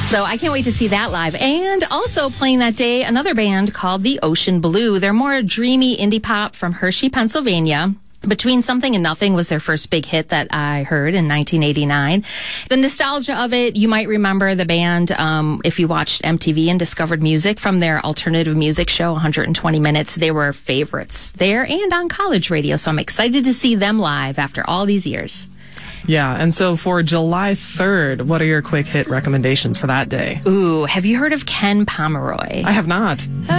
So I can't wait to see that live. And also playing that day, another band called the Ocean Blue. They're more dreamy indie pop from Hershey, Pennsylvania. Between Something and Nothing was their first big hit that I heard in 1989. The nostalgia of it, you might remember the band if you watched MTV and discovered music from their alternative music show, 120 Minutes. They were favorites there and on college radio. So I'm excited to see them live after all these years. Yeah, and so for July 3rd, what are your quick hit recommendations for that day? Ooh, have you heard of Ken Pomeroy? I have not.